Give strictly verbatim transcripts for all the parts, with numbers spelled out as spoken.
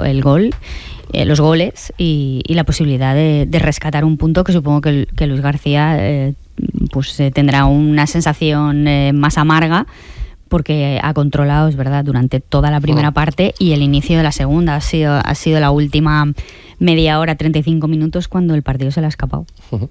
el gol, eh, los goles y, y la posibilidad de, de rescatar un punto que supongo que, que Luis García eh, pues eh, tendrá una sensación eh, más amarga, porque ha controlado, es verdad, durante toda la primera parte y el inicio de la segunda. Ha sido, ha sido la última media hora, treinta y cinco minutos, cuando el partido se le ha escapado.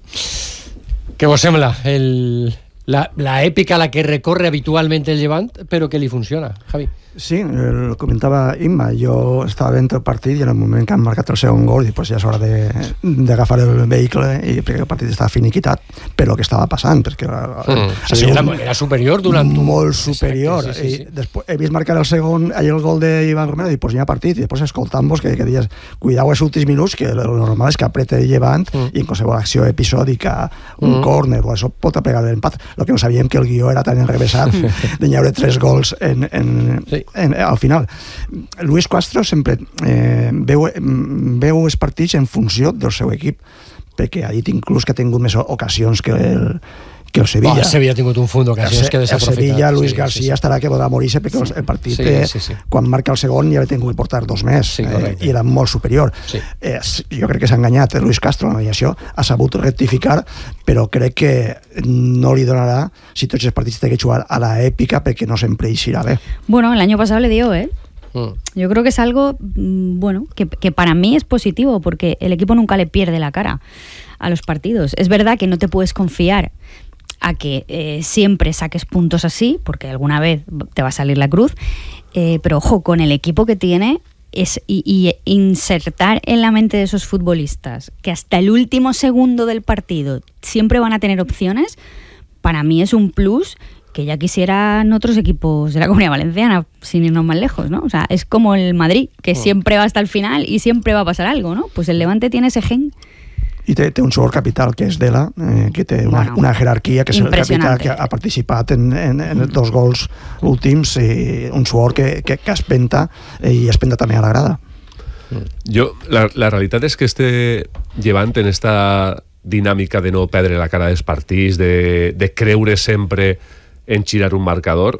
Què vos sembla? El, la, la èpica a la que recorre habitualmente el Llevant, però que li funciona, Javi? Sí, lo comentava Imma, jo estava veient el partit i en el moment que han marcat el segon gol, pues ja és hora d'agafar el vehicle, i perquè el partit estava finiquitat, però el que estava passant, perquè mm, sí, era, era superior durant un... molt superior. Exacte, sí, sí, sí. I després he vist marcar el segon, allà el gol d'Ivan Romero, i pues ja ha partit, i després escoltant-vos que, que dius, cuidau els últims minuts, que el normal és que aprete el Llevant, mm. i en qualsevol acció episòdica, un mm. córner o això pot pegar l'empat. El que no sabíem que el guió era tan enrevesat de hi haure tres gols en... en sí. En, al final. Luis Castro sempre eh, veu, veu els partits en funció del seu equip, perquè ha dit inclús que ha tingut més ocasions que el, que el Sevilla. Oh, el Sevilla ha tingut un font d'ocasions que desaprofitat. El Sevilla, Luis sí, García, sí, sí. estarà que podrà morir-se perquè sí. el partit, sí, sí, sí. quan marca el segon, ja ha tingut que portar dos més, sí, eh, i era molt superior. Sí. Eh, jo crec que s'ha enganyat Luis Castro en la mediació, ha sabut rectificar, però crec que no li donarà si tots els partits té que jugar a la èpica, perquè no sempre hi irà bé. Bueno, el año pasado le dio, ¿eh? Yo creo que es algo, bueno, que, que para mí es positivo, porque el equipo nunca le pierde la cara a los partidos. Es verdad que no te puedes confiar a que eh, siempre saques puntos así, porque alguna vez te va a salir la cruz, eh, pero ojo, con el equipo que tiene es, y, y insertar en la mente de esos futbolistas que hasta el último segundo del partido siempre van a tener opciones, para mí es un plus que ya quisieran otros equipos de la Comunidad Valenciana, sin irnos más lejos, ¿no? O sea, es como el Madrid, que oh. siempre va hasta el final y siempre va a pasar algo, ¿no? Pues el Levante tiene ese gen. I té, té un jugador capital, que és Dela, eh, que té una, bueno, una jerarquia, que és el capital que ha participat en, en, en els dos gols últims, i un jugador que, que, que espenta, eh, i espenta també a la grada. Jo, la, la realitat és que este Llevant en esta dinàmica de no perdre la cara dels partits, de, de creure sempre en girar un marcador,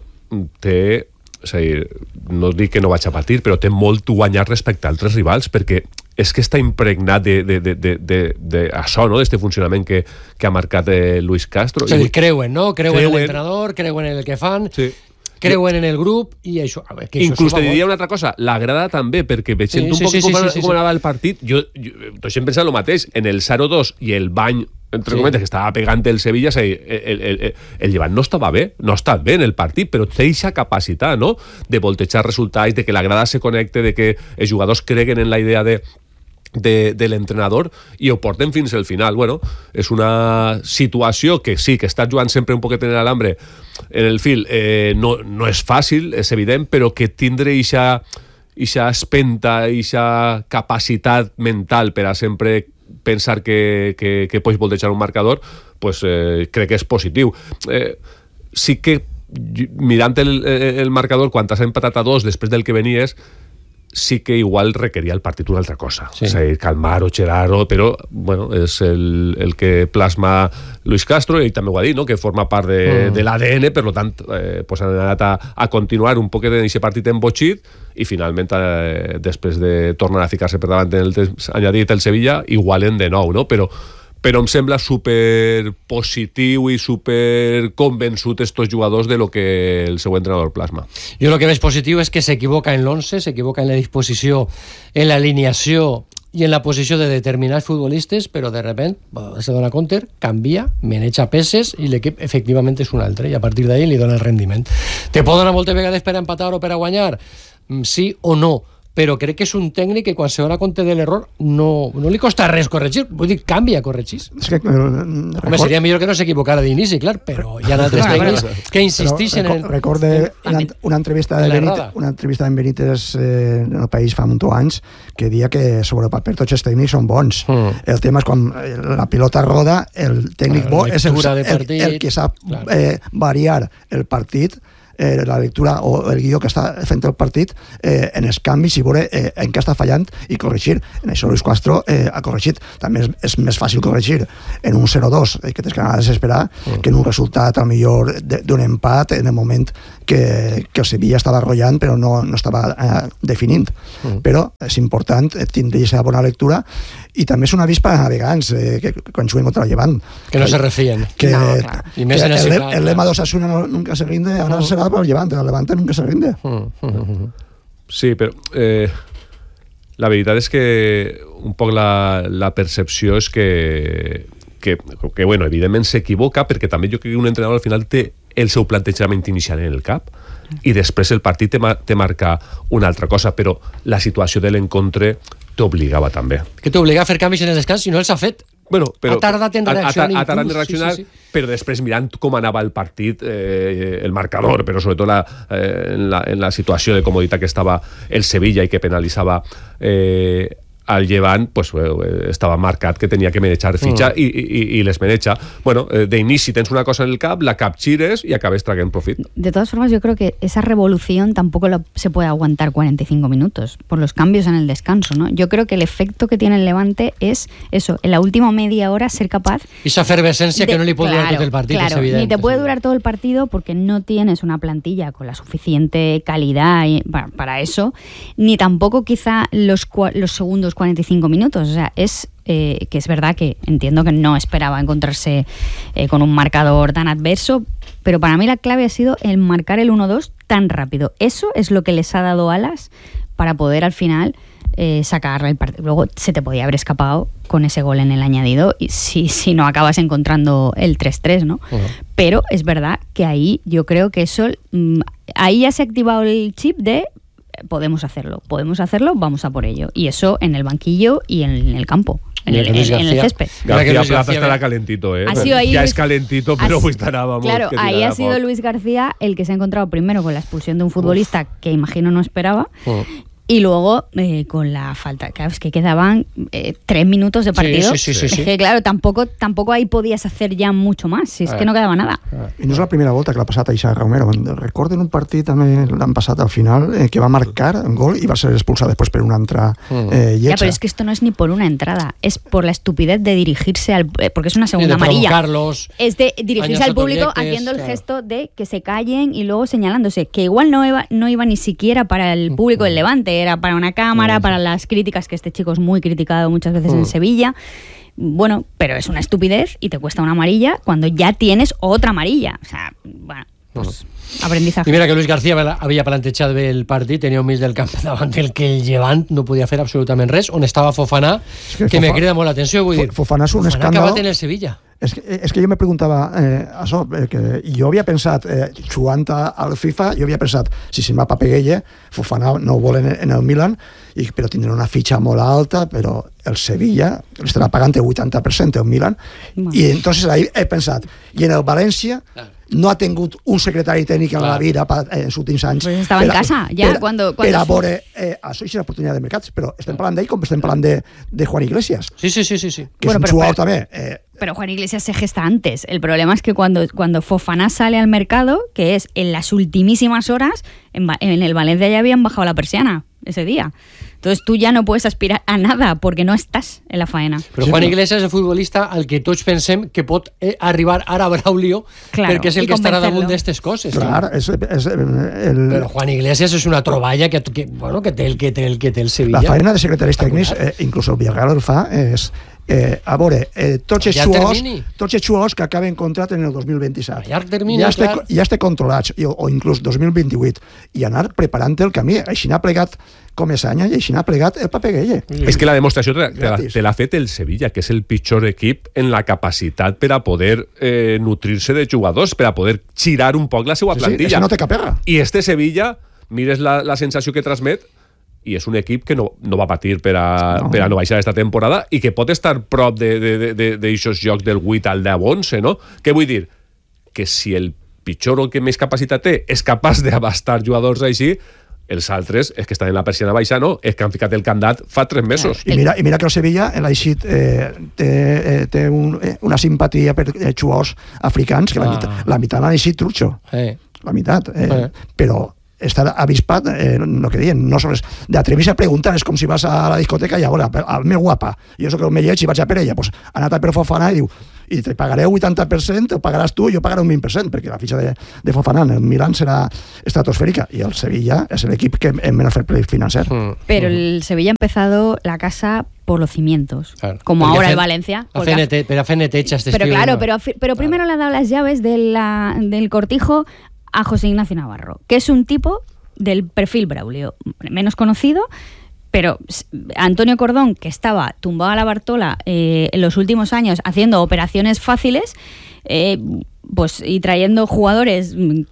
té, és a dir, no dic que no vaig a patir, però té molt guanyat respecte a altres rivals, perquè és que està impregnat de, de, de, de, de, de això, no?, d'este funcionament que, que ha marcat eh, Luis Castro. O sigui, creuen, no? Creuen, creuen en l'entrenador, creuen en el que fan, sí. creuen en el grup, i això... A veure, que inclús això te diria una altra cosa, l'agrada també, perquè veient sí, un sí, poc sí, com, sí, sí, com sí. anava el partit, jo, jo, jo sempre pensava el mateix, en el zero dos i el bany entre sí. cometes, que estava pegant el Sevilla, el, el, el, el Llevant no estava bé, no ha estat bé en el partit, però té aquesta capacitat, no?, de voltejar resultats, de que la grada se connecte, de que els jugadors creguen en la idea de de, de l'entrenador i ho porten fins al final. Bueno, és una situació que sí, que està jugant sempre un poquet en l'alambre, en el fil, eh, no, no és fàcil, és evident, però que tindre ixa, ixa espenta, ixa capacitat mental per a sempre pensar que, que, que pots voltejar un marcador, pues, eh, crec que és positiu. Eh, sí que mirant el, el marcador, quan t'has empatat a dos després del que venies, sí que igual requeria el partit una altra cosa. Sí. És a dir, calmar o xerar-ho, però bueno, és el, el que plasma Luis Castro, i també ho ha dit, no?, que forma part de, mm. de l'A D N, per tant, eh, pues han anat a, a continuar un poquet en aquest partit embotxit, i finalment, eh, després de tornar a ficar-se per davant en el temps añadit el Sevilla, igualen de nou, no? Però però em sembla super positiu i super convençut estos jugadors de lo que el seu entrenador plasma. Jo el que veig positiu és que s'equivoca en l'once, s'equivoca en la disposició, en l'alineació i en la posició de determinats futbolistes, però de repente se dona compte, canvia, maneja peces i l'equip efectivament és un altre, i a partir d'ahí li dona el rendiment. Te pot donar moltes vegades per a empatar o per a guanyar? Sí o no? Però crec que és un tècnic que quan se dona compte de l'error no, no li costa res corregir, vull dir, canvia, corregir. És que, Home, record... seria millor que no s'equivocara d'inici, clar, però hi ha altres tècnics que insistixen en... Recorde una, una entrevista de Benítez, una entrevista de Benítez eh, en el País fa un anys, que dia que sobre el paper tots els tècnics són bons. Mm. El tema és quan la pilota roda, el tècnic bo és el, el, el que sap eh, variar el partit, Eh, la lectura o el guió que està fent el partit eh, en els canvis i veure eh, en què està fallant i corregir. En això Luis Castro eh, ha corregit. També és, és més fàcil corregir en un zero dos, eh, que tens que anar a desesperar, mm. que en un resultat al millor d'un empat en el moment que, que el Sevilla estava arrollant però no, no estava eh, definint. Mm. Però és important tindre aquesta bona lectura i també és un avís per a navegants eh, que quan juguen contra el Llevant. Que no se refien. Que, no, que, que el, el lema d'Osasuna no, nunca se rinde, ara mm. serà per el Llevant, el Levante nunca se rinde. Mm. Mm. Sí, però eh, la veritat és que un poc la, la percepció és que, que, que bueno, evidentment s'equivoca perquè també jo crec que un entrenador al final té el seu plantejament inicial en el cap i després el partit te, te marca una altra cosa, però la situació de l'encontre t'obligava també. Que t'obliga a fer canvis en el descans i no els ha fet. Bueno, però ha tardat en reaccionar. Ha, ha, ha tardat en reaccionar, sí, sí, sí. Però després mirant com anava el partit, eh, el marcador, però sobretot la, eh, en, la, en la situació de comoditat que estava el Sevilla i que penalitzava eh, al Llevant, pues, eh, estava marcat que tenia que manejar fitxa mm. i, i, i les maneja. Bueno, eh, de inici tens una cosa en el cap, la capgires y acabes trayendo profit. De todas formas, yo creo que esa revolución tampoco lo, se puede aguantar cuarenta y cinco minutos por los cambios en el descanso, ¿no? Yo creo que el efecto que tiene el Levante es eso, en la última media hora ser capaz... Esa efervescencia de, que no le puede claro, durar todo el partido, claro, es evidente. Ni te puede sí. durar todo el partido porque no tienes una plantilla con la suficiente calidad para, para eso, ni tampoco quizá los, los segundos cuarenta y cinco minutos. O sea, es eh, que es verdad que entiendo que no esperaba encontrarse eh, con un marcador tan adverso, pero para mí la clave ha sido el marcar el uno dos tan rápido. Eso es lo que les ha dado alas para poder al final eh, sacar el partido. Luego se te podía haber escapado con ese gol en el añadido y si, si no acabas encontrando el tres tres, ¿no? Uh-huh. Pero es verdad que ahí yo creo que eso, mmm, ahí ya se ha activado el chip de podemos hacerlo, podemos hacerlo, vamos a por ello. Y eso en el banquillo y en el campo, en el, en, en el césped. García Plaza estará calentito, ¿eh? Ha sido ahí ya Luis, es calentito, pero pues estará, vamos. Claro, ahí ha sido Luis García el que se ha encontrado primero con la expulsión de un futbolista Uf. que imagino no esperaba. Uf. Y luego eh, con la falta, claro, es que quedaban eh, tres minutos de partido. Sí, sí, sí, sí, es sí. que claro, tampoco, tampoco ahí podías hacer ya mucho más, si es que no quedaba nada. I no és la primera volta que l'ha passat a Isaac Romero. Recorden un partit també l'han passat al final eh, que va marcar un gol i va ser expulsat després per una altra eh, lletja. Ya, pero es que esto no es ni por una entrada, es por la estupidez de dirigirse al... Eh, porque es una segunda amarilla. Es de dirigirse al público haciendo el claro. gesto de que se callen y luego señalándose, que igual no iba, no iba ni siquiera para el público del Levante, era para una cámara, para las críticas, que este chico es muy criticado muchas veces en Sevilla. Bueno, pero es una estupidez y te cuesta una amarilla cuando ya tienes otra amarilla. O sea, bueno, pues aprendizaje. I mira que Luis García havia plantejat bé el partit, tenia un mig del camp davant del que el Llevant no podia fer absolutament res, on estava Fofana, que, que Fofa, me crida molt l'atenció, vull dir, Fofana és un Fofana escàndol. acabat en el Sevilla. És que, és que jo me preguntava eh, això, eh, que jo havia pensat, eh, jugant al FIFA, jo havia pensat, si se'n va Papeguelle, Fofana no ho vol en, en el Milan, i, però tindrà una fitxa molt alta, però el Sevilla l'estarà pagant el vuitanta per cent el Milan, mm. i entonces ahí he pensat, i en el València no ha tingut un secretari tècnic en la vida pa, eh, en els últims anys. Pues estava en casa, ja, per, cuando, per a veure, eh, això és l'oportunitat de mercats, però estem parlant d'ell com estem parlant de, de Juan Iglesias. Sí, sí, sí, sí, sí. Que bueno, és un pero, jugador pero, també. Eh, pero Juan Iglesias se gesta antes. El problema es que cuando, cuando Fofana sale al mercado, que es en las ultimísimas horas, en, en el Valencia ya habían bajado la persiana ese día. Entonces tú ya no puedes aspirar a nada porque no estás en la faena. Però Juan Iglesias és el futbolista al que tots pensem que pot eh, arribar ara a Braulio, claro, perquè és el que estarà damunt d'aquestes coses. Clar, és, és el... Però Juan Iglesias és una troballa que, que, bueno, que, té el, que, té el, que té el Sevilla. La faena de secretaris tècnics, eh, inclús el Villarreal el fa, és... Eh, a veure, eh, tots, els jugadors, tots els jugadors que acaben contrat en el dos mil vint-i-set termini, ja, esté, ja esté controlats, o, o inclús dos mil vint-i-vuit, i anar preparant el camí. Així n'ha plegat Comesaña i així n'ha plegat el Papeguelle. És que la demostració te, te, la, te l'ha fet el Sevilla, que és el pitjor equip en la capacitat per a poder eh, nutrir-se de jugadors, per a poder girar un poc la seva sí, plantilla. Sí, no té cap erra. I este Sevilla, mires la, la sensació que transmet, i és un equip que no, no va patir per a, no. per a no baixar esta temporada i que pot estar prop d'aixòs jocs del vuit al deu onze, no? Què vull dir? Que si el pitjor o que més capacitat té és capaç d'abastar jugadors així, els altres, és que estan en la persiana baixa, no? És que han ficat el candat fa tres mesos. I mira, i mira que el Sevilla, el Aixit, eh, té, eh, té un, eh, una simpatia per eh, jugadors africans, que ah. la, meitat, la meitat l'han Aixit Trucho. Eh. La meitat. Eh. Eh. Però estar avispat, eh, no que diuen, no sols d'atrevirse a preguntar, és com si vas a la discoteca i a veure, a més guapa, jo soc el més lleig i vaig a per ella, pues, ha anat a per Fofana i diu, i te pagaré el vuitanta per cent, ho pagaràs tu, jo pagaré un vint per cent, perquè la fitxa de, de Fofana en el Milan serà estratosfèrica, i el Sevilla és l'equip que en menys fair play financer. Mm. Pero el Sevilla ha empezado la casa por los cimientos, claro. Como porque ahora el Valencia. A fe nete, pero a fe nete echa este Pero estilo, claro, ¿no? pero, pero primero claro. le ha dado las llaves de la, del cortijo a José Ignacio Navarro, que es un tipo del perfil Braulio, menos conocido, pero Antonio Cordón, que estaba tumbado a la Bartola eh, en los últimos años haciendo operaciones fáciles, eh, pues y trayendo jugadores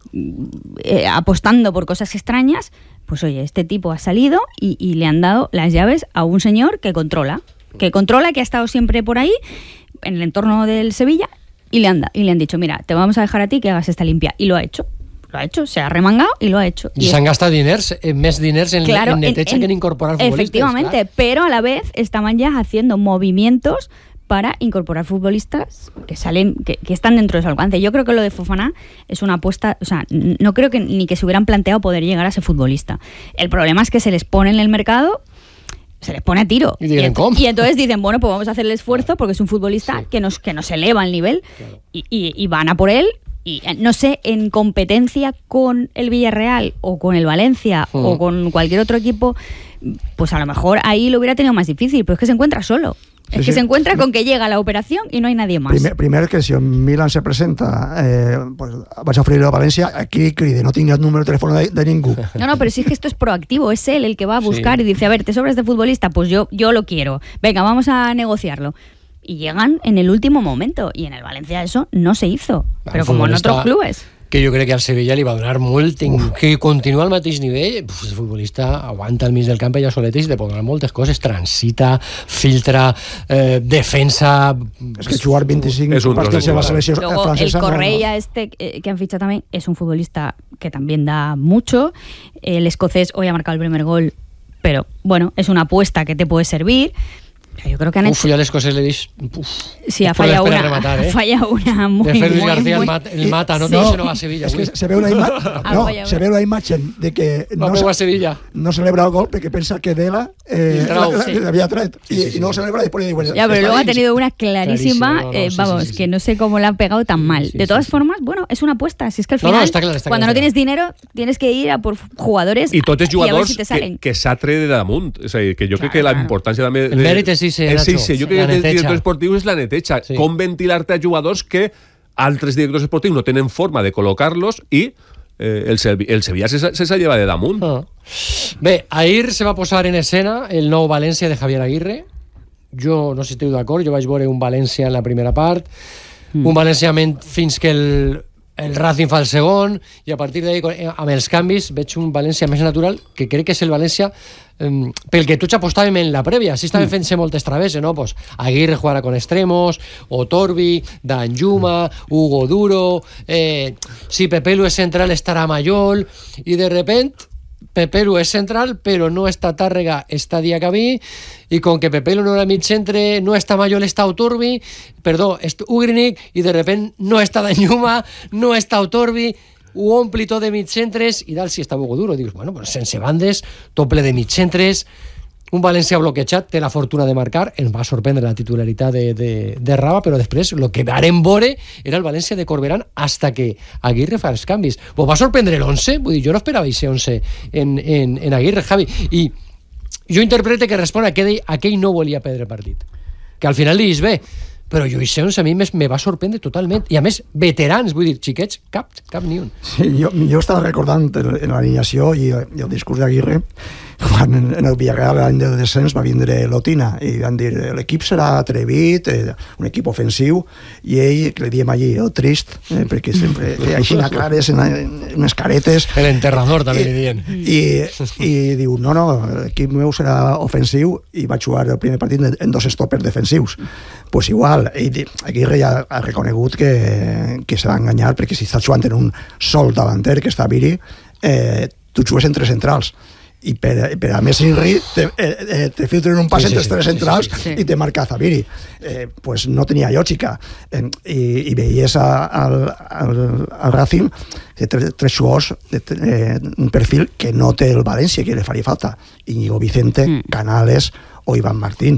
eh, apostando por cosas extrañas, pues oye, este tipo ha salido y, y le han dado las llaves a un señor que controla, que controla, que ha estado siempre por ahí, en el entorno del Sevilla, y le han, da, y le han dicho, mira, te vamos a dejar a ti que hagas esta limpia. Y lo ha hecho. Lo ha hecho, se ha remangado y lo ha hecho. Y, y se han gastado diners, eh, més diners en, claro, en Netecha en, en, que en incorporar futbolistas. Efectivamente, claro. Pero a la vez estaban ya haciendo movimientos para incorporar futbolistas que salen, que, que están dentro de su alcance. Yo creo que lo de Fofana es una apuesta, o sea, no creo que ni que se hubieran planteado poder llegar a ser futbolista. El problema es que se les pone en el mercado, se les pone a tiro. Y, y, ent- y entonces dicen, bueno, pues vamos a hacer el esfuerzo porque es un futbolista sí. que, nos, que nos eleva el nivel, claro. y, y, y van a por él. Y no sé, en competencia con el Villarreal o con el Valencia mm. o con cualquier otro equipo, pues a lo mejor ahí lo hubiera tenido más difícil, pero es que se encuentra solo. Es sí, que sí. se encuentra con que llega la operación y no hay nadie más. Primer, primer que si el Milan se presenta, eh, pues vas a ofrecerle a Valencia, aquí cride, no tingues número de teléfono de, de ningú. No, no, pero sí es que esto es proactivo, es él el que va a buscar sí. y dice, a ver, ¿te sobras de futbolista? Pues yo, yo lo quiero. Venga, vamos a negociarlo. Y llegan en el último momento, y en el Valencia eso no se hizo, el pero como en otros clubes. Que jo crec que al Sevilla li va donar molt, Uf. que continua al mateix nivell, pues, el futbolista aguanta al mig del camp i ja solet i te pot donar moltes coses, transita, filtra, eh, defensa... És que jugar vint-i-cinc partits en la selecció francesa... El Correia no, no. este eh, que han fichado también es un futbolista que también da mucho, el escocés hoy ha marcado el primer gol, pero bueno, es una apuesta que te puede servir. Yo creo que han Uf, hecho... ya les cosas le dis... Uf, sí, ha fallado una, rematar, ¿eh? ha fallado una muy... De Félix García muy... el, mat, el mata, no, sí. no se no va a Sevilla. Es que se ve una imagen, no, se ve una imagen de que no, no, se, a Sevilla. no celebra el gol porque pensa que Dela eh, l'havia tret y, sí, sí. y no celebra y después bueno, ya, pero luego ha tenido una clarísima, no, no, eh, sí, vamos, sí, sí, sí. que no sé cómo la han pegado tan mal. Sí, de todas sí, formas, bueno, es una apuesta, si es que al final, no, no, está claro, está cuando claro. no tienes dinero, tienes que ir a por jugadores i tots els jugadors si te que, que s'ha tret de damunt. És a dir, que jo claro, crec que la claro. importància també... El mèrit és ese, és Nacho. ese. Jo crec que el director esportiu és la neteja. Sí. Com ventilar-te a jugadors que altres directors esportius no tenen forma de col·locar-los i eh, el, el Sevilla se, se se lleva de damunt. Ah. Bé, ahir se va posar en escena el nou València de Javier Aguirre. Jo no sé si esteu d'acord, jo vaig veure un València en la primera part, mm. un València fins que el, el Racing fa el segon, i a partir d'ahí, amb els canvis, veig un València més natural, que crec que és el València um, pel que tots apostàvem en la prèvia. Sí estàvem mm. fent-se moltes travesses, no? Pues Aguirre jugarà con extremos, o Torbi, Danjuma, Hugo Duro, eh, si Pepelu és central estarà Mayol, i de repente Pepelu és central, però no està Tàrrega, està Diacabí, i com que Pepelu no era mig centre, no està Mayol, està Uturbi, perdó, és Ugrinic, i de repente no està Danjuma, no està Uturbi, ho ompli tot de mig centres, i dalt si està Hugo Duro, dius, bueno, pues sense bandes, tot ple de mig centres, un València bloquejat, té la fortuna de marcar, ens va sorprendre la titularitat de, de, de Raba, però després el que varen veure era el València de Corberán hasta que Aguirre fa els canvis. Pues va sorprendre l'once, vull dir, jo no esperava ese once en, en, en Aguirre, Javi, i jo interprete que respon a aquell, aquell no volia perdre el partit, que al final li dius bé, però jo ese once a mi me, me va sorprendre totalment, i a més veterans, vull dir, xiquets, cap, cap ni un. Sí, jo, jo estava recordant en l'alineació i, i el discurs d'Aguirre quan en, en el Villarreal l'any del descens va vindre Lotina i van dir l'equip serà atrevit, eh, un equip ofensiu, i ell, que li diem allí el trist, eh, perquè sempre feia així una clares, en, en unes caretes, el enterrador també li dient, i, i diu, no, no, l'equip meu serà ofensiu, i va jugar el primer partit en dos stoppers defensius. Pues igual, ell, Aguirre ja ha reconegut que, que se va enganyar, perquè si estàs jugant en un sol davanter que està Viri, eh, tu jugues entre centrals, i per, per a més Inri te, eh, te filtren un pas sí, sí, entre els tres centrals sí, sí, sí. i te marca Zaviri. Eh, pues no tenia lògica. Eh, i, i veies a, al, al, al Racing tres, tres jugadors de eh, un perfil que no té el València, que li faria falta. Íñigo Vicente, mm. Canales o Iván Martín.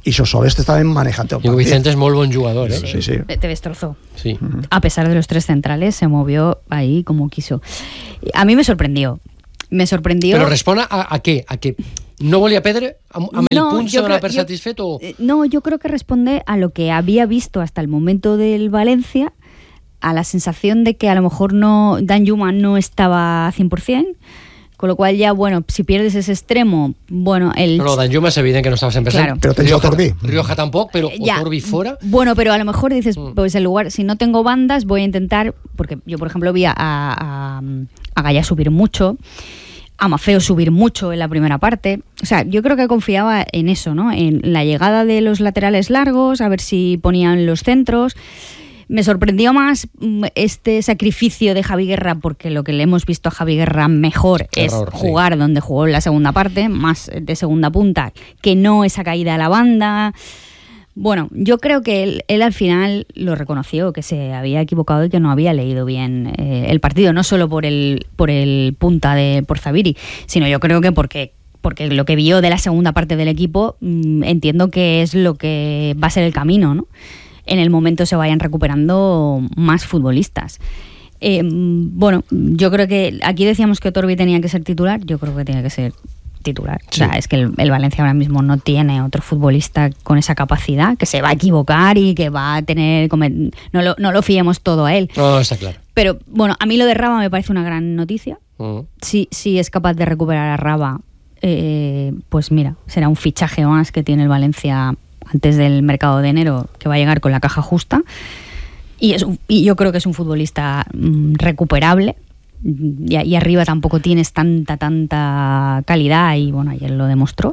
i Sosoles estaven manejant el partit. I Vicente és molt bon jugador, ¿eh? Sí, sí. sí. Te destrozó. Sí. A pesar de los tres centrales, se movió ahí como quiso. A mí me sorprendió. Me sorprendió... Però respon a, a què? A què? ¿No volía Pedre? ¿A el no, punto se van a per satisfecho? O... No, yo creo que responde a lo que había visto hasta el momento del Valencia, a la sensación de que a lo mejor no Danjuma no estaba a cien por ciento, con lo cual ya, bueno, si pierdes ese extremo, bueno... el No, no, Danjuma es evidente que no estaba siempre claro. Pero te Rioja, Otorbi. Rioja tampoco, pero ya. Otorbi fuera... Bueno, pero a lo mejor dices, pues en lugar, si no tengo bandas, voy a intentar... Porque yo, por ejemplo, vi a, a, a Gaya subir mucho, a Mafeo subir mucho en la primera parte. O sea, yo creo que confiaba en eso, ¿no? En la llegada de los laterales largos, a ver si ponían los centros... Me sorprendió más este sacrificio de Javi Guerra, porque lo que le hemos visto a Javi Guerra mejor Error, es jugar sí. donde jugó en la segunda parte, más de segunda punta, que no esa caída a la banda. Bueno, yo creo que él, él al final lo reconoció, que se había equivocado y que no había leído bien eh, el partido, no solo por el, por el punta de por Zaviri, sino yo creo que porque... porque lo que vio de la segunda parte del equipo mmm, entiendo que es lo que va a ser el camino, ¿no? En el momento se vayan recuperando más futbolistas. Eh, bueno, yo creo que aquí decíamos que Otorbi tenía que ser titular, yo creo que tiene que ser titular. Sí. O sea, es que el, el Valencia ahora mismo no tiene otro futbolista con esa capacidad, que se va a equivocar y que va a tener... No lo, no lo fiemos todo a él. No, está claro. Pero bueno, a mí lo de Raba me parece una gran noticia. Uh-huh. Si, si es capaz de recuperar a Raba, eh, pues mira, será un fichaje más que tiene el Valencia antes del mercado de enero, que va a llegar con la caja justa, y, es un, y yo creo que es un futbolista mmm, recuperable, y, y arriba tampoco tienes tanta, tanta calidad, y bueno, ayer lo demostró,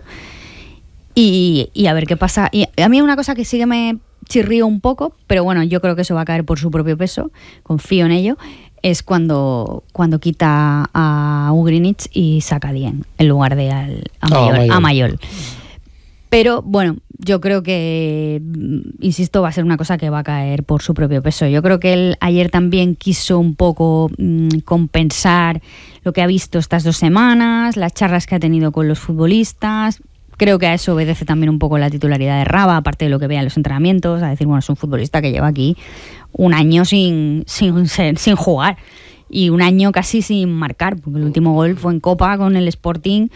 y, y a ver qué pasa. Y a mí una cosa que sí que me chirrío un poco, pero bueno, yo creo que eso va a caer por su propio peso, confío en ello, es cuando, cuando quita a Ugrinic y saca a Dien en lugar de al, a Mayol. Oh, a Mayol. Pero bueno, yo creo que, insisto, va a ser una cosa que va a caer por su propio peso. Yo creo que él ayer también quiso un poco mmm, compensar lo que ha visto estas dos semanas, las charlas que ha tenido con los futbolistas. Creo que a eso obedece también un poco la titularidad de Raba, aparte de lo que vea en los entrenamientos, a decir, bueno, es un futbolista que lleva aquí un año sin, sin, sin jugar y un año casi sin marcar, porque el último gol fue en Copa con el Sporting,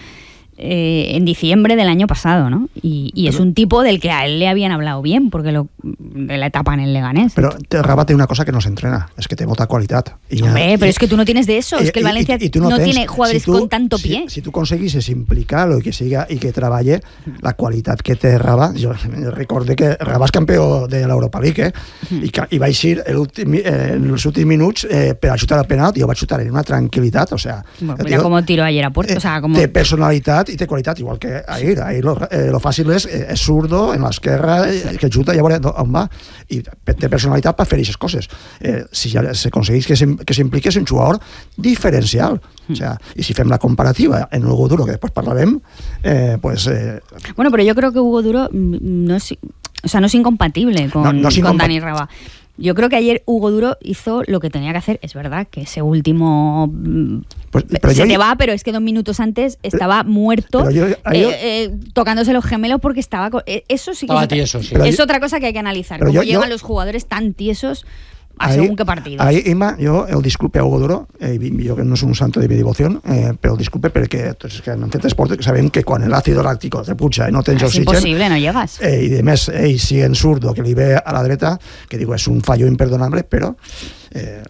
Eh, en diciembre del año pasado, ¿no? Y, y es un tipo del que a él le habían hablado bien, porque lo, de la etapa en el Leganés. Pero Raba tiene una cosa que no se entrena, es que té molta qualitat. I Hombre, pero y, es que tú no tienes de eso, y, es que el Valencia y, y, y no, no tens, tiene jugadores si tu, con tanto pie. Si, si tu aconseguissis implicar-lo i que siga i que treballe, la qualitat que té Raba, jo recorde que Raba és campió de l'Europa League, eh? I, que, i vaig ir eh, en els últims minuts eh, per a xutar el penal, i jo vaig xutar en una tranquil·litat, o sea... Bueno, mira com tiró ayer a puerto, eh, o sea, como... Té personalitat y té qualitat, igual que ahir. Ahir lo, eh, lo fàcil és, eh, és zurdo, en l'esquerra, eh, que xuta, ja veurem on va. I té personalitat per fer aquestes coses. Eh, si ja s'aconsegueix que s'impliqui, és un jugador diferencial. O sea, y si fem la comparativa en Hugo Duro, que después parlarem, eh, pues... Eh, bueno, pero yo creo que Hugo Duro no es, o sea, no es incompatible con, no, no es incompa- con Dani Raba. Yo creo que ayer Hugo Duro hizo lo que tenía que hacer. Es verdad que ese último pues, se te yo, va, pero es que dos minutos antes estaba pero, muerto, pero yo, yo, eh, eh, tocándose los gemelos porque estaba... Eso sí que estaba es, tieso, sí. es yo, otra cosa que hay que analizar. Cómo yo, llegan yo, los jugadores tan tiesos a ahí, según qué partidos. Ahí, Ima, jo el disculpe a Hugo Duro, eh, jo que no és un santo de mi devoció, eh, però el disculpe perquè tots que han fet esport que sabem que quan l'àcido làctic te puja i no tens oxigen... És impossible, no llegas. Eh, I a més, ell siguent zurdo, que li ve a la dreta, que digo, és un fallo imperdonable, però eh,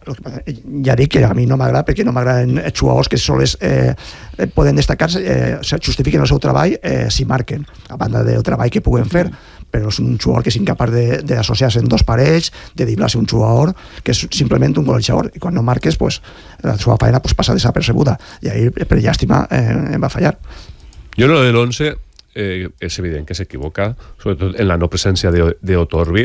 ja dic que a mi no m'agrada perquè no m'agraden els jugadors que sols eh, poden destacar-se, eh, justifiquen el seu treball eh, si marquen, a banda del treball que puguen fer, però és un jugador que és incapaç d'associar-se en dos parells, de driblar-se un jugador que és simplement un golejador, i quan no marques pues, la seva feina pues, passa desapercebuda, i ahir per llàstima eh, em va fallar. Jo lo del once eh, és evident que s'equivoca, sobretot en la no presència de, de Otorbi,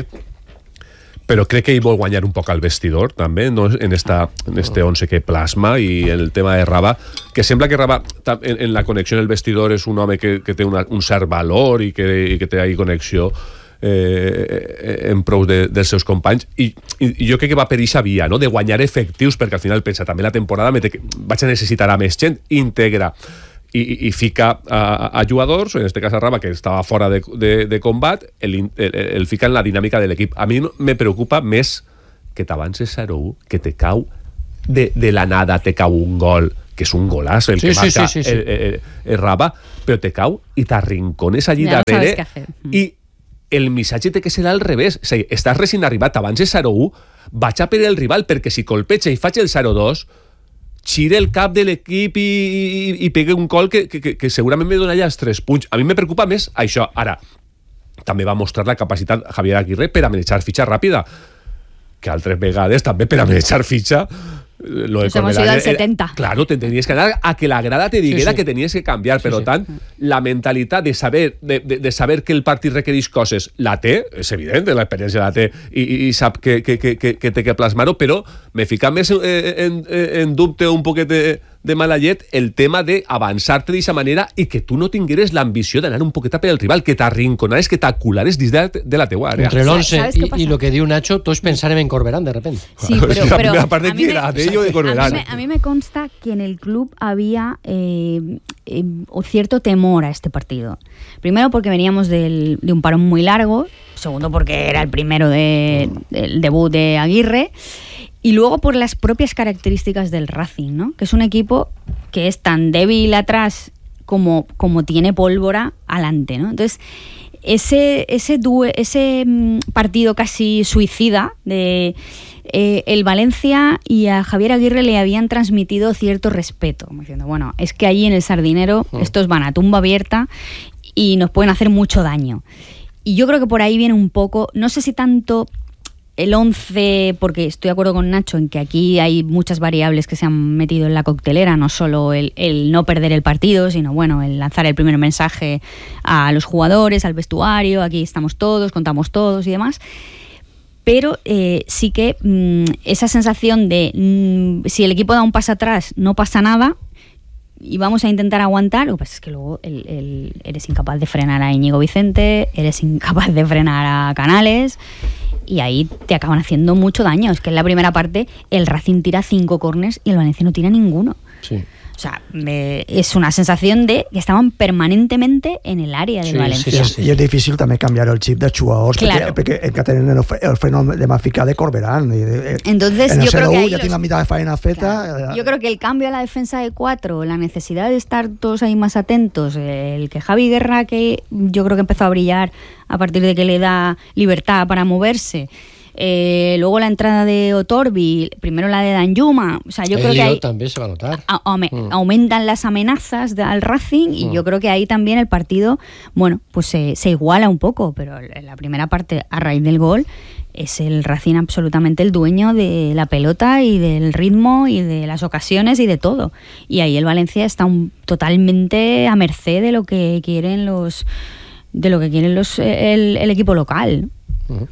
però crec que ell vol guanyar un poc al vestidor també, no? en, esta, en este once que plasma, i el tema de Raba, que sembla que Raba en, en la connexió en el vestidor és un home que, que té una, un cert valor i que, i que té ahí connexió eh, en prou de, dels seus companys, i, i jo crec que va per eixa via, no? De guanyar efectius, perquè al final pensa també la temporada me té que, vaig a necessitar a més gent íntegra, i, i fica a, a jugadors, en este cas a Raba, que estava fora de, de, de combat, el, el, el fica en la dinàmica de l'equip. A mi me preocupa més que t'avances zero u, que te cau de, de la nada, te cau un gol, que és un golazo el sí, que sí, marca sí, sí, sí. El, el, el Raba, però te cau i t'arrincones allí ja darrere no i el missatge té que ser al revés. O sigui, estàs recient arribat, abans de zero u, vaig a per el rival, perquè si colpeja i faig el zero dos, xire el cap de l'equip i, i, i pegue un gol que, que, que, que segurament me dona ja els tres punts. A mi me preocupa més això. Ara, també va mostrar la capacitat Javier Aguirre per a manejar fitxa ràpida, que altres vegades també per a manejar fitxa lo de Nos hemos ido al setenta. Claro, te tenías que anar a que la grada te diguera sí, sí. que tenies que canviar. Sí, per sí. tant, la mentalitat de saber, de, de, de saber que el partit requereix coses la té, és evident, l'experiència la té i, i, i sap que, que, que, que, que té que plasmar-ho, però me fica més en, en, en dubte un poquet de, de mala llet el tema d'avançar-te d'aquesta manera i que tu no tingueres l'ambició d'anar un poquet per el rival, que t'arrinconares, que t'aculares dins de, de la teua àrea. Entre l'once i, i lo que diu Nacho, tots pensarem en Corberán, de repente. Sí, pero, la pero primera parte a mí, me, de ello de Corberán. A mí, me, a mí me consta que en el club había eh, eh, cierto temor a este partido. Primero porque veníamos del, de un parón muy largo, segundo porque era el primero de, del debut de Aguirre, y luego por las propias características del Racing, ¿no? Que es un equipo que es tan débil atrás como, como tiene pólvora adelante, ¿no? Entonces, ese, ese, due, ese partido casi suicida de eh, el Valencia y a Javier Aguirre le habían transmitido cierto respeto, como diciendo, bueno, es que allí en el Sardinero mm. estos van a tumba abierta y nos pueden hacer mucho daño. Y yo creo que por ahí viene un poco, no sé si tanto el once, porque estoy de acuerdo con Nacho en que aquí hay muchas variables que se han metido en la coctelera, no solo el, el no perder el partido, sino bueno, el lanzar el primer mensaje a los jugadores, al vestuario, aquí estamos todos, contamos todos y demás. Pero eh, sí que mmm, esa sensación de mmm, si el equipo da un paso atrás no pasa nada y vamos a intentar aguantar, lo que pasa es que luego el, el, eres incapaz de frenar a Íñigo Vicente, eres incapaz de frenar a Canales y ahí te acaban haciendo mucho daño. Es que en la primera parte el Racing tira cinco córners y el Valencia no tira ninguno. Sí. O sea, eh, és una sensació de que estaven permanentemente en el área del sí, València. Sí, sí, sí. I és difícil també canviar el xip dels jugadors claro. perquè, perquè que tenen el, el fenomen de maficar de Corberán. Y de, Entonces, en el yo creo que ya los... tiene la mitad de faena feta. Claro. Yo creo que el cambio a la defensa de cuatro, la necesidad de estar todos ahí más atentos, el que Javi Guerra, que yo creo que empezó a brillar a partir de que le da libertad para moverse, Eh, luego la entrada de Otorbi, primero la de Danjuma, o sea, yo el creo que ahí también se va a notar. A, a, mm. aumentan las amenazas de, al Racing y mm. yo creo que ahí también el partido, bueno, pues se, se iguala un poco, pero en la primera parte, a raíz del gol, es el Racing absolutamente el dueño de la pelota y del ritmo y de las ocasiones y de todo. Y ahí el Valencia está un, totalmente a merced de lo que quieren los, de lo que quieren los el, el equipo local. Mm.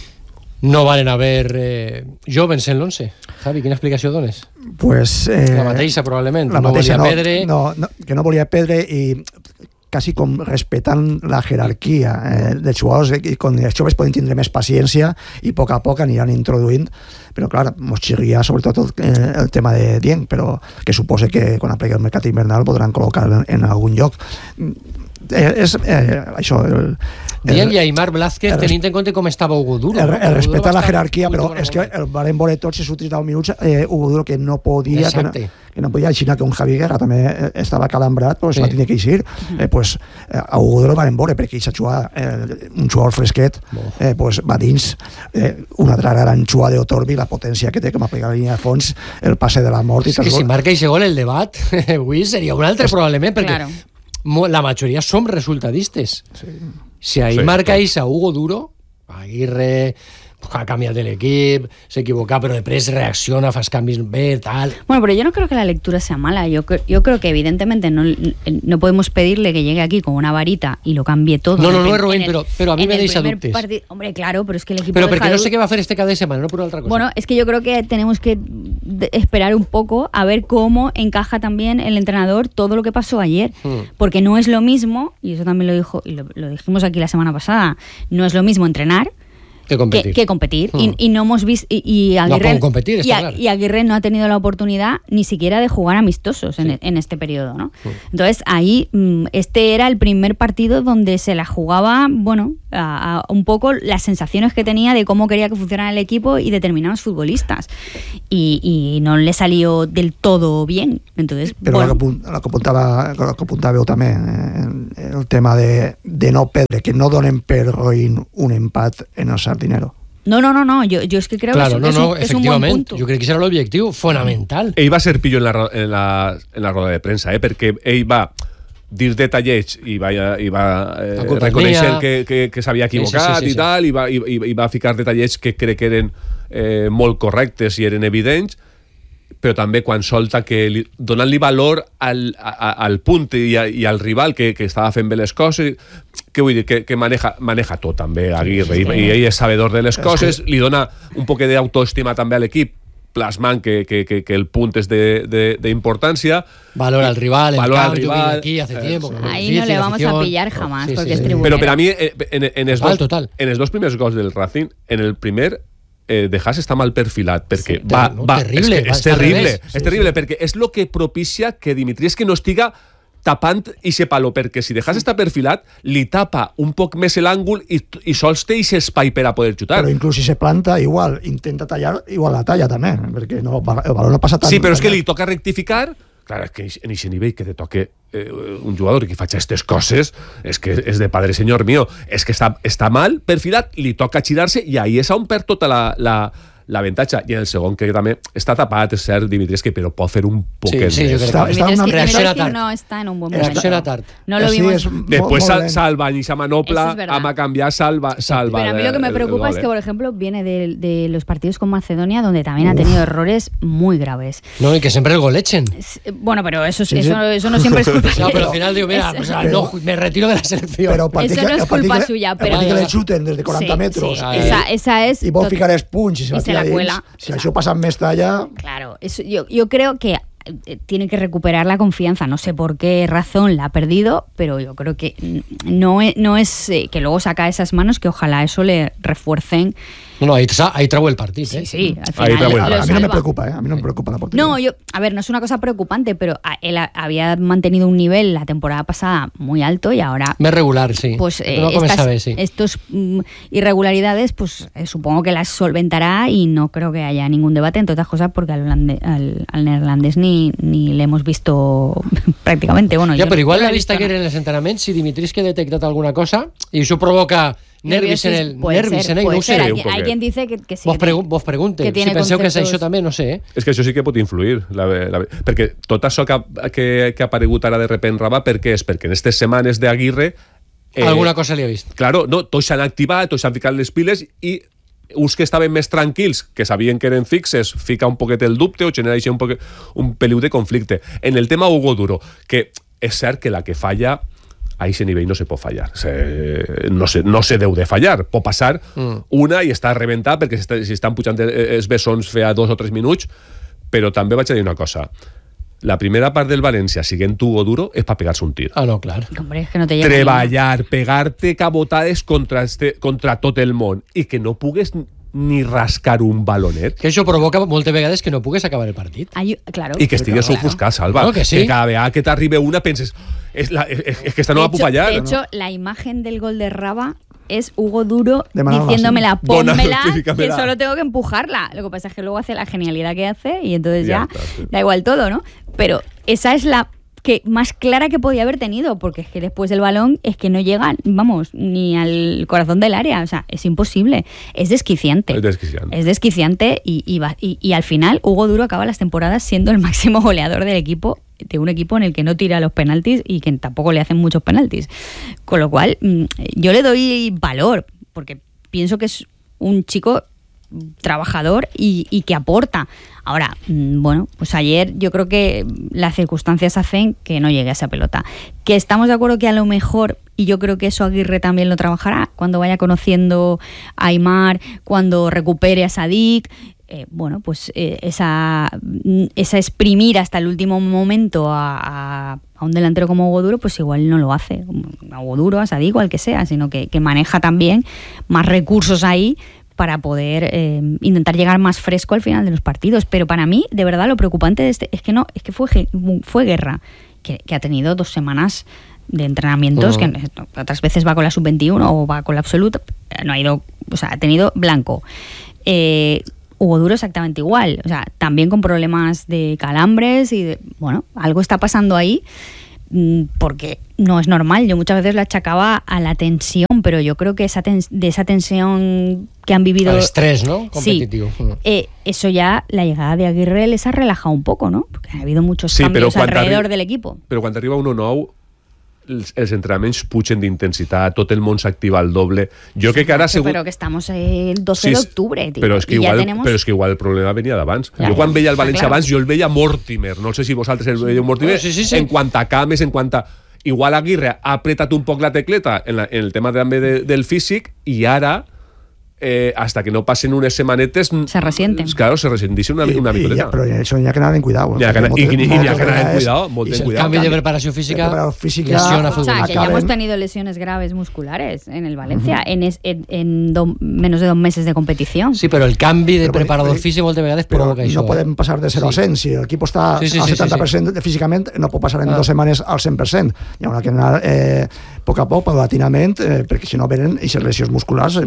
No valen a ver eh, jóvens en l'once. Javi, quina explicació dones? Pues, eh, la mateixa, probablement. La no mateixa, volia Pedre. No, no, que no volia Pedre i quasi com respetant la jerarquia eh, dels jugadors, i quan els joves poden tindre més paciència i a poc a poc aniran introduint, però clar, mos xirria sobretot eh, el tema de Dieng, però que suposa que quan aplegui el mercat invernal podran col·locar en, en algun lloc. Eh, és eh, això el, Dieng i Aimar Blázquez, tenint en compte com estava Hugo Duro. El, el, el respecte a la jerarquia, però és que el van veure tots els últims deu minuts, eh, Hugo Duro que no podia, que no, que no podia, així que un Javi Guerra també estava calambrat, pues sí. Va tenir que eixir, eh, pues, eh, a Hugo Duro el van veure perquè ell jugar, eh, un jugador fresquet, eh, pues, va dins eh, una altra gran jugada d'Otorbi, la potència que té, com a pegar la línia de fons, el passe de la mort. És que si marca aquest gol el debat avui seria un altre, es, probablement, perquè claro. La majoria som resultadistes. Sí. Si ahí sí, marcáis a Hugo Duro, Aguirre ha cambiado el equipo, se equivoca, pero después reacciona, fas cambios bé, tal. Bueno, pero yo no creo que la lectura sea mala. Yo, yo creo que evidentemente no, no podemos pedirle que llegue aquí con una varita y lo cambie todo. No, no, no, Rubén, pero, pero a mí me deis dubtes. Partid... Hombre, claro, pero es que el equipo... Pero porque no sé qué va a hacer este cada semana, no por otra cosa. Bueno, es que yo creo que tenemos que esperar un poco a ver cómo encaja también el entrenador todo lo que pasó ayer. Hmm. Porque no es lo mismo, y eso también lo, dijo, y lo, lo dijimos aquí la semana pasada, no es lo mismo entrenar que competir, que, que competir. Mm. Y, y no hemos visto y, y Aguirre no competir, y, a, claro. y Aguirre no ha tenido la oportunidad ni siquiera de jugar amistosos sí. en, en este periodo, ¿no? Mm. Entonces ahí este era el primer partido donde se la jugaba, bueno, a, a un poco las sensaciones que tenía de cómo quería que funcionara el equipo y determinados futbolistas y, y no le salió del todo bien. Entonces, però bueno. el que apuntava, el que apuntàveu també eh, el tema de, de no perdre, que no donen per roïn un empat en el Sardinero. No, no, no, no. Yo, yo es que creo claro, que no, es, no, un, es un buen punto. Yo creo que ese era l'objectiu fonamental. Ell va ser pillo en la, en la, en la roda de premsa, eh, perquè ell va dir detallets i va, i va eh, reconèixer que, que, que s'havia equivocat sí, sí, sí, sí, i tal, sí. i, va, i, i va ficar detallets que crec que eren eh, molt correctes i eren evidents, però també quan solta que li, donant-li valor al, a, al punt i, a, i al rival que, que estava fent bé les coses, que vull dir, que, que maneja, maneja tot també Aguirre, sí, sí. I, i ell és sabedor de les coses, li dona un poc d'autoestima també a l'equip, plasmant que, que, que, que el punt és d'importància. Valor al rival, el valor camp, al rival, yo aquí hace tiempo. Eh, ahí no le vamos afición. a pillar jamás, sí, porque sí, es tribunero. Pero para mí, en, en, els total, dos, total. en els dos primers gols del Racing, en el primer eh, de Haas està mal perfilat, perquè sí, va, no, va, terrible, és, que és terrible, és sí, terrible, sí. perquè és el que propicia que Dimitri és que no estiga tapant i se palo, perquè si De Haas està perfilat, li tapa un poc més l'àngul i, i sols té aquest espai per a poder xutar. Però inclús si se planta, igual, intenta tallar, igual la talla també, perquè no, el balón no passa tant. Sí, però és que li toca rectificar. Clar, és que en aquest nivell que te toque eh, un jugador que faci aquestes coses és que és de padre senyor mío, és que està, està mal perfilat, li toca girar-se i ahí és on perd tota la, la, l'avantatge. I en el segon, que també està tapat, és cert, Dimitrescu, però pot fer un poquet sí, sí, més. Està, està una reacciona tard. No està en un buen momento. Reacciona tard. No lo vimos. Sí, Después molt, sal, salva y esa manopla, es ama cambiar, salva, salva. Pero a mí lo que me preocupa el, el es que, por ejemplo, viene de, de los partidos con Macedonia, donde también Uf. ha tenido errores muy graves. No, y que siempre el gol echen. Bueno, pero eso, sí, eso, sí. eso no siempre es culpa suya. No, pero al final digo, mira, pues, pero, no, me retiro de la selección. Pero eso no es culpa suya. Pero que le chuten desde cuarenta sí, metros. Sí, esa, esa es... Y vos ficar punch y se, y se la cuela. Si això pasa en més talla... Claro, eso, yo, yo creo que tiene que recuperar la confianza. No sé por qué razón la ha perdido, pero yo creo que no es, no es eh, que luego saca esas manos, que ojalá eso le refuercen. No, ahí, ahí trabó el partido. Sí, ¿eh? sí, al final lo, lo a mí no me preocupa, ¿eh? A mí no me preocupa la portería. No, yo, a ver, no es una cosa preocupante, pero él había mantenido un nivel la temporada pasada muy alto y ahora... Me regular, sí. Pues eh, no estas sabe, sí. estos mm, irregularidades, pues eh, supongo que las solventará y no creo que haya ningún debate, entre otras cosas, porque al, holande, al, al neerlandés ni, ni le hemos visto prácticamente. Bueno, ya, yo, pero igual la he vista visto, que era en el entrenamiento, si Dimitris que ha detectado alguna cosa y eso provoca... Nervis en el nervis ser, en el no sé. Hay, hay quien dice que, que sí. Vos, pregu vos pregunte. Que si penseu conceptos... que és això també, no sé. Eh? És que això sí que pot influir. La, la, perquè tot això que ha, que, que ha aparegut ara de repent Rabà, per què és? Perquè en aquestes setmanes d'Aguirre... Eh, alguna cosa li ha vist. Claro, no, tots s'han activat, tots s'han ficat les piles i uns que estaven més tranquils, que sabien que eren fixes, fica un poquet el dubte o genera un, poquet, un peliu de conflicte. En el tema Hugo Duro, que és cert que la que falla... a ese nivell no se pot fallar. Se, no, se, no se deu de fallar. Pot passar mm. una i està rebentat perquè si estan pujant els bessons feia dos o tres minuts, però també vaig a dir una cosa. La primera part del València, siguent Hugo Duro, és per pegar-se un tir. Ah, no, clar. Hombre, es que no te llega treballar, pegar-te cabotades contra, este, contra tot el món i que no pugues ni rascar un balonet. Que això provoca moltes vegades que no pugues acabar el partit. Ay, claro. I que estigues claro. ofuscat, Salva. No, que, sí. que cada vegada que t'arribe una penses es, la, es, es que esta no va a fallar. De hecho, ¿no? la imagen del gol de Raba es Hugo Duro Manolo, diciéndomela, sí. pónmela, Bona, que solo tengo que empujarla. Lo que pasa es que luego hace la genialidad que hace y entonces ya, ya está, sí. da igual todo, ¿no? Pero esa es la que más clara que podía haber tenido, porque es que después del balón es que no llega, vamos, ni al corazón del área, o sea, es imposible, es desquiciante. Es desquiciante. Es desquiciante y, y, y, y al final Hugo Duro acaba las temporadas siendo el máximo goleador del equipo, de un equipo en el que no tira los penaltis y que tampoco le hacen muchos penaltis. Con lo cual, yo le doy valor, porque pienso que es un chico trabajador y, y que aporta. Ahora, bueno, pues ayer yo creo que las circunstancias hacen que no llegue a esa pelota. Que estamos de acuerdo que a lo mejor y yo creo que eso Aguirre también lo trabajará cuando vaya conociendo a Aimar, cuando recupere a Sadik. Eh, bueno, pues eh, esa, esa exprimir hasta el último momento a, a, a un delantero como Hugo Duro, pues igual no lo hace, a Hugo Duro, a Sadik o al que sea, sino que, que maneja también más recursos ahí para poder eh, intentar llegar más fresco al final de los partidos. Pero para mí, de verdad, lo preocupante de este es que no, es que fue, fue Guerra, que, que ha tenido dos semanas de entrenamientos, uh-huh. que otras veces va con la sub veintiuno o va con la absoluta, no ha ido, o sea, ha tenido blanco. Eh, Hugo Duro exactamente igual, o sea, también con problemas de calambres y de, bueno, algo está pasando ahí, porque no es normal. Yo muchas veces lo achacaba a la tensión, pero yo creo que esa ten- de esa tensión que han vivido... El estrés, ¿no? Competitivo. Sí, eh, eso ya, la llegada de Aguirre les ha relajado un poco, ¿no? Porque ha habido muchos sí, cambios alrededor arri- del equipo. Però quan arriba uno nou, els, els entrenaments pugen d'intensitat, tot el món s'activa al doble. Jo crec que ara... Segur... Però que estamos el doce sí, de octubre, tío. Però és, que igual, ja tenemos... però és que igual el problema venia d'abans. Ja, jo quan ja, veia el València clar. abans, jo el veia Mortimer. No sé si vosaltres el veieu Mortimer. Sí, sí, sí. En quant a cames, en quant a... Igual Aguirre ha apretat un poc la tecleta en, la, en el tema també de, del físic i ara... Eh, hasta que no pasen unes semanetes se resienten, claro, se resentixen una, una I, micoteta i, però això n'hi ha que anar en cuidado, n'hi ha que anar, i, i, i n'hi ha que anar en cuidado, molt en cuidado. El cambio de preparación física, física lesiona o sea, que ya acaben. hemos tenido lesiones graves musculares en el Valencia uh-huh. en, es, en, en do, menos de dos meses de competición. Sí, pero el cambio de però, preparador però, físico moltes vegades provoca no això. No podem passar de cero sí. a cent. Si l'equip està sí, sí, al sí, setanta per cent sí, sí. físicament, no pot passar en ah. dues setmanes al cent per cent. Hi haurà que anar eh, a poc a poc, paulatinament, eh, perquè si no venen aquestes lesions musculars,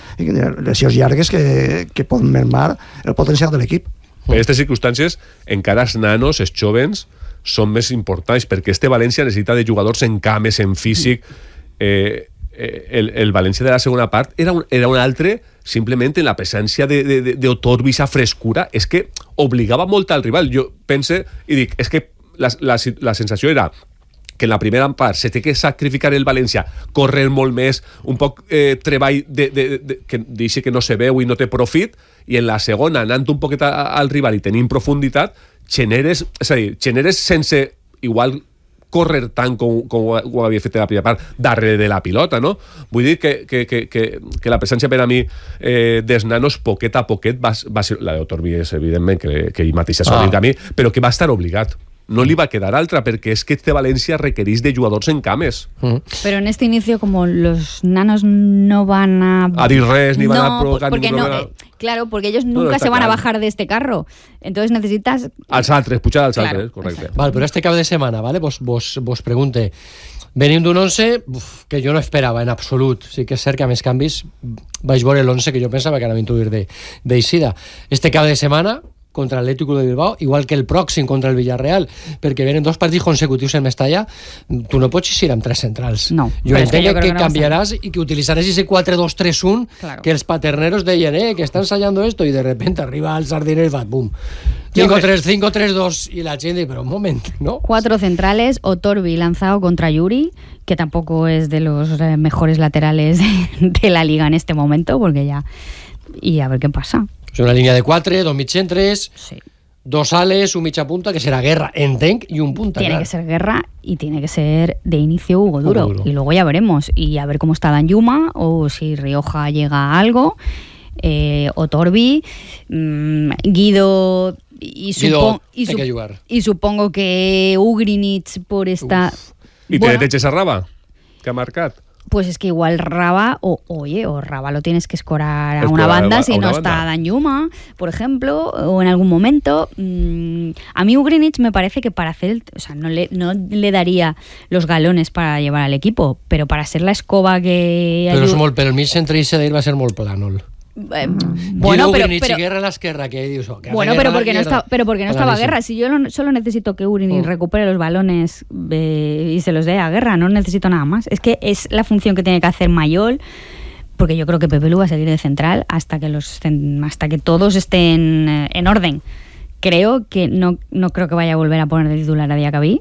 lesions llargues que, que poden mermar el potencial de l'equip. En aquestes circumstàncies, encara els nanos, els jovens, són més importants, perquè este València necessita de jugadors en cames, en físic. Eh, el, el València de la segona part era un, era un altre, simplement en la presència d'Otorbi, esa frescura, és que obligava molt al rival. Jo pense i dic, és que la, la, la sensació era que en la primera part se té que sacrificar el València, córrer molt més, un poc eh, treball de, de, de, que deixi que no se veu i no té profit, i en la segona, anant un poquet al rival i tenint profunditat, generes, és a dir, generes sense igual córrer tant com, com ho havia fet en la primera part, darrere de la pilota, no? Vull dir que, que, que, que, que la presència per a mi eh, dels nanos poquet a poquet va, va ser, la d'Otorbi és evidentment que, que ell mateix s'ha dit a mi, però que va estar obligat. No li va quedar altra, perquè és que este Valencia requereix de jugadors en cames. Mm. Pero en este inicio, como los nanos no van a... A dir res, ni van no, a provocar porque ningún no, problema. eh, claro, porque ellos No, nunca no, se van claro. a bajar de este carro. Entonces necesitas... Als altres, pujar als Claro, altres, correcte. Vale, pero este cap de semana, ¿vale? Vos, vos, vos pregunte. Venim d'un once uf, que jo no esperava en absolut. Sí que és cert que a més canvis vaig veure l'once que jo pensava que anava a intuir d'Eixida. Este cap de setmana contra l'Atlético de Bilbao, igual que el pròxim contra el Villarreal, perquè venen dos partits consecutius en Mestalla, tu no pots eixir amb tres centrals. No, jo entenc que, que, que no canviaràs i que utilitzaràs ese quatre dos tres uno, claro. que els paterneros deien, eh, que està ensayando esto, i de repente arriba el sardinero y va, boom. cinco tres dos, y la gente, pero un momento, ¿no? Cuatro centrales, Otorbi lanzado contra Yuri, que tampoco es de los eh, mejores laterales de la liga en este momento, porque ya... Y a ver qué pasa. És una línia de quatre, dos mitjentres, sí. dos ales, un mitja punta, que será Guerra, entenc, y un punta. Tiene claro. que ser Guerra y tiene que ser de inicio Hugo Duro. Hugo Duro. Y luego ya veremos. Y a ver cómo está Danjuma o si Rioja llega a algo. Eh, Otorbi, mmm, Guido... Y, Guido, y, hay que jugar. y supongo que Ugrinic por esta... I bueno, te deixes a Raba, que ha marcat. Pues es que igual Raba, o oye, o Raba lo tienes que escorar a Escorar una banda a si una no banda. está Danjuma, por ejemplo, o en algún momento. Mmm, a mí Ugrinic me parece que para hacer, el, o sea, no le, no le daría los galones para llevar al equipo, pero para ser la escoba que... Però, és ayu- molt, però el mig centre i d'ell va ser molt plànol. Eh, bueno, pero, pero, Guerra a l'esquerra, que dius, oh, que bueno, hace pero Guerra a la porque no izquierda. está, pero porque no estaba Clarísimo. Guerra. Si yo lo- solo necesito que Ugrinic Mm. recupere los balones eh, y se los dé a Guerra, no necesito nada más. Es que es la función que tiene que hacer Mayol, porque yo creo que Pepe Lu va a seguir de central hasta que los hasta que todos estén eh, en orden. Creo que no no creo que vaya a volver a poner de titular a Diacabí.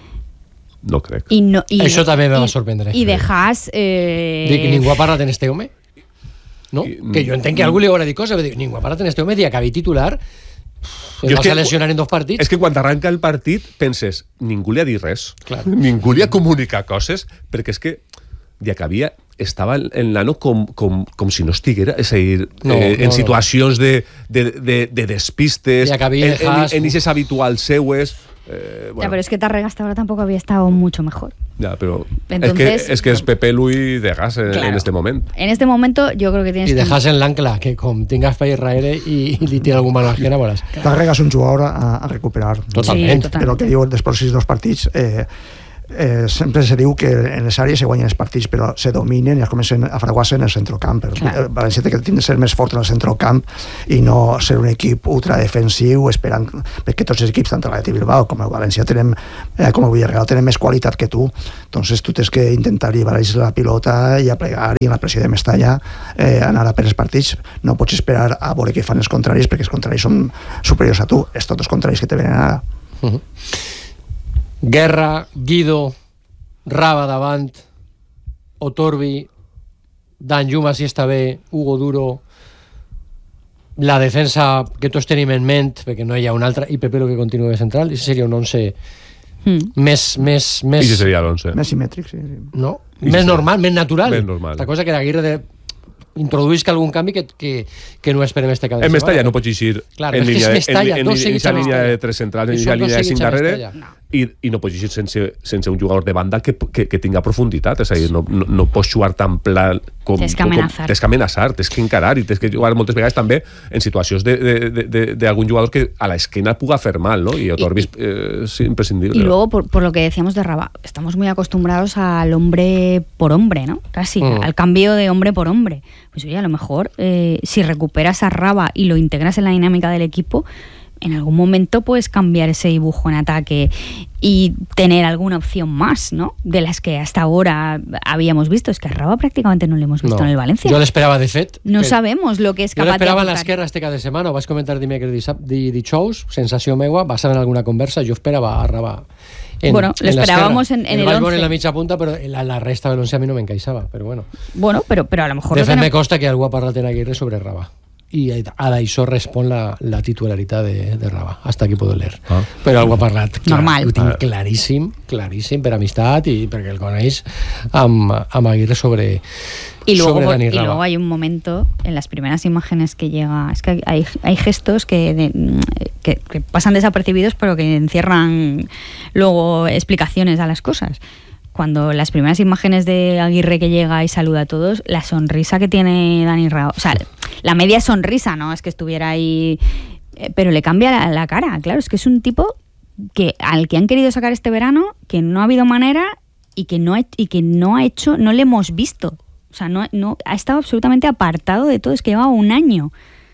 No crec. Y no y, Això també me va y- sorprendre. Y dejas eh, Dic, ningú ha parlat en este home? No? I- Que jo entenc que algú li haurà dit cosa, però dic, ningú ha parlat en este home, Diacabí titular, el Jo és vas que- a lesionar en dos partits. És que quan arranca el partit penses, ningú li ha dit res. Clar. Ningú li ha comunicat coses, perquè és que de que havia estava el nano com, com, com si no estiguera, és a dir, no, eh, en no, situacions no. de, de, de, de despistes, en, en, en ises habituals seues. Eh, bueno. Ya, pero es que Tárrega hasta ahora tampoco había estado mucho mejor. Ya, pero Entonces, es que es que es Pepe Luis de gas en, claro, en este momento. En este momento yo creo que tienes y que... I dejas en l'ancla, que com tingues per Israel i, i li tira algun mal ajena, veuràs. Tárrega és un jugador a, a recuperar. Totalment. Sí, totalment. Però el que diu dels pròxims dos partits... Eh, Eh, sempre se diu que en les àrees se guanyen els partits, però se dominen i es comencen a fraguar-se en el centrocamp. Claro. València té que tindre ser més fort en el centrocamp i no ser un equip ultradefensiu esperant, perquè tots els equips, tant el Atlètic Bilbao com el València tenem, eh, com el Villarreal, tenen més qualitat que tu. Entonces tu tens que intentar lliberar la pilota i a plegar i en la pressió de Mestalla eh, anar a per els partits. No pots esperar a veure què fan els contraris, perquè els contraris són superiors a tu. És tots els contraris que te venen ara. Uh-huh. Guerra, Guido, Raba davant, Otorbi, Danjuma si està bé, Hugo Duro, la defensa que tots tenim en ment, perquè no hi ha un altre, i Pepe lo que continua de central, i seria un once mm. més, més, més... I seria l'once. Més simètric, sí. No? Més normal, més natural. Més normal. La cosa que Aguirre de... introduïsca algun canvi que, que, que no esperem este cada en Mestalla no pots eixir claro, en línia, es Mestalla, en, en, en, en, en línia de tres centrals, en línia de cinc darrere, no. i, i no pots eixir sense, sense un jugador de banda que, que, que tinga profunditat, és a dir, no, no, no pots jugar tan pla com... Tens que amenaçar. Tens que amenaçar, tens que encarar, i tens que jugar moltes vegades també en situacions d'algun jugador que a l'esquena puga fer mal, ¿no? Y Otorbi es eh, imprescindible. Y luego, por, por lo que decíamos de Raba, estamos muy acostumbrados al hombre por hombre, ¿no? Casi, mm. al cambio de hombre por hombre. Pues oye, a lo mejor eh, si recuperas a Raba y lo integras en la dinámica del equipo, en algún momento puedes cambiar ese dibujo en ataque y tener alguna opción más, ¿no? De las que hasta ahora habíamos visto. Es que a Raba prácticamente no le hemos visto no. en el Valencia. Yo l'esperava, de fet. No sabemos lo que es capaz de aportar. Jo l'esperava en l'esquerra este cada setmana, ho vaig comentar dimecres di dijous, sensació meua, basada en alguna conversa, jo esperava a Raba en, bueno, lo esperábamos en, en el, el once. En la mitja punta, però la, la resta del once a mi no m'encaixava, però bueno. Bueno, pero, pero a lo mejor... De fet, tenemos... me consta que algú ha parlat en Aguirre sobre Raba. I a d'això respon la, la titularitat de, de Raba. Hasta aquí puedo leer. Ah. Però algú ha parlat. Clar, normal. Ho tinc claríssim, claríssim, per amistat i perquè el coneix amb, amb Aguirre sobre, y luego, sobre Dani Raba. Y luego hay un momento en las primeras imágenes que llega, es que hay, hay gestos que, de, que, que pasan desapercibidos pero que encierran luego explicaciones a las cosas. Cuando las primeras imágenes de Aguirre que llega y saluda a todos, la sonrisa que tiene Dani Raba, o sea, la media sonrisa, no es que estuviera ahí, pero le cambia la, la cara, claro, es que es un tipo que al que han querido sacar este verano, que no ha habido manera y que no ha, y que no ha hecho, no le hemos visto, o sea, no, no ha estado absolutamente apartado de todo, es que llevaba un año,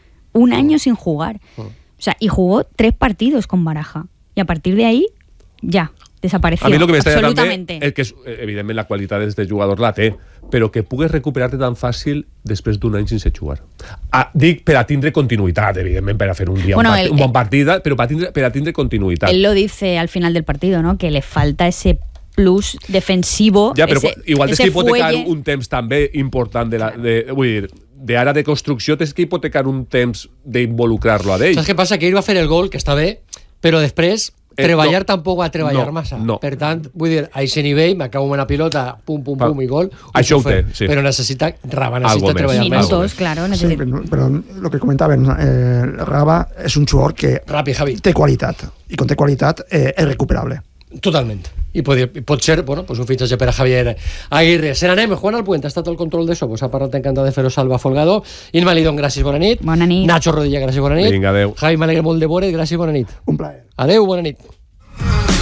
un año sin jugar, o sea, y jugó tres partidos con Baraja, y a partir de ahí, ya. Desapareció. A mi el que m'està absolutamente. també és que, és, evidentment, la qualitat d'aquest jugador la té, però que pugues recuperar-te tan fàcil després d'un any sense jugar. Ah, dic per a tindre continuïtat, evidentment, per a fer un dia bueno, un, part, el, un bon partit, però per a, tindre, per a tindre continuïtat. Él lo dice al final del partido, ¿no? Que le falta ese plus defensivo. Ja, però ese, igual tens que hipotecar fuelle. un temps també important de, la, de, vull dir, de ara de construcció tens que hipotecar un temps d'involucrar-lo a ell. Saps què passa? Que ell va fer el gol, que està bé, però després Eh, treballar no, tampoc va treballar no, massa. No. Per tant, vull dir, a aquest nivell m'acabo amb una pilota, pum, pum, pum, i gol. Això ho té, sí. Però necessita, Raba necessita Algo treballar més. més. Minutos, claro. Necesita... Sí, però, però lo que comentaven, eh, Raba és un jugador que Rapi, Javi. té qualitat, i quan té qualitat eh, és recuperable. Totalment. I pot, pot ser, bueno, pues un fitxatge per a Javier Aguirre. Se n'anem, Juan Alpuente, ha estat el control d'això, pues ha parlat encantat de fer-ho Salva Folgado. Ilma Lidón, gràcies, bona nit. Bona nit. Nacho Rodilla, gràcies, bona nit. Vinga, adeu. Javi, m'alegra molt de veure't, gràcies, bona nit. Un plaer. Adeu, bona nit.